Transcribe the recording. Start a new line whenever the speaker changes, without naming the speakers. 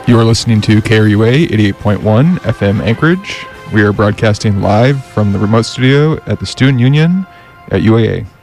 You are listening to KRUA 88.1 FM Anchorage. We are broadcasting live from the remote studio at the Student Union at UAA.